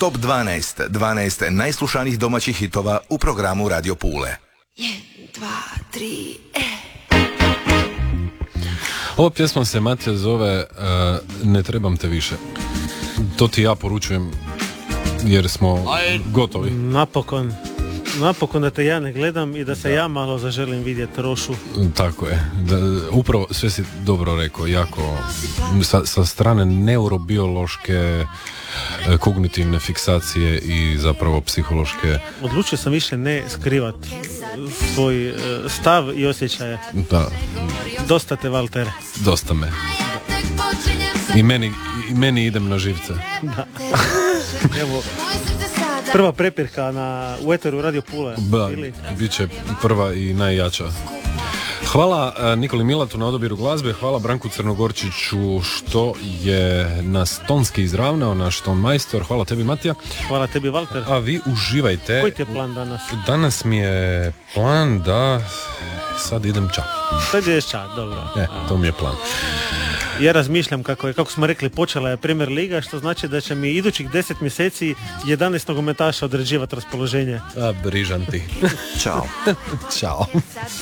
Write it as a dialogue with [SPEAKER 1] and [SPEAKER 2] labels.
[SPEAKER 1] Top 12. 12 najslušanijih domaćih hitova u programu Radio Pule.
[SPEAKER 2] 1, 2, 3,
[SPEAKER 3] Ova pjesma se, Matija, zove Ne trebam te više. To ti ja poručujem jer smo gotovi.
[SPEAKER 4] Napokon da te ja ne gledam i da se ja malo zaželim vidjeti Rošu.
[SPEAKER 3] Tako je. Upravo sve si dobro rekao, jako sa strane neurobiološke, kognitivne fiksacije i zapravo psihološke.
[SPEAKER 4] Odlučio sam više ne skrivat svoj stav i osjećaje.
[SPEAKER 3] Da.
[SPEAKER 4] Dosta te, Valter.
[SPEAKER 3] Dosta me. I meni idem na živce.
[SPEAKER 4] Da. Evo, prva prepirka u eteru Radio Pule.
[SPEAKER 3] Da, bit će prva i najjača. Hvala Nikoli Milatu na odabiru glazbe, hvala Branku Crnogorčiću što je nas tonski izravnao, naš ton majstor, hvala tebi, Matija.
[SPEAKER 4] Hvala tebi, Valter.
[SPEAKER 3] A vi uživajte.
[SPEAKER 4] Koji ti je plan danas?
[SPEAKER 3] Danas mi je plan da sad idem ča.
[SPEAKER 4] Sad ideš ča, dobro.
[SPEAKER 3] To mi je plan.
[SPEAKER 4] Ja razmišljam kako smo rekli, počela je Premier Liga, što znači da će mi idućih 10 mjeseci 11 nogometaša određivati raspoloženje.
[SPEAKER 3] A, brižan ti.
[SPEAKER 1] Ćao.
[SPEAKER 3] Ćao.